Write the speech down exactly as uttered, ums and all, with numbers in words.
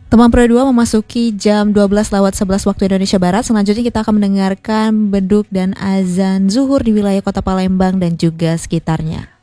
Teman Pro dua memasuki jam dua belas lewat sebelas waktu Indonesia Barat. Selanjutnya kita akan mendengarkan beduk dan azan zuhur di wilayah Kota Palembang dan juga sekitarnya.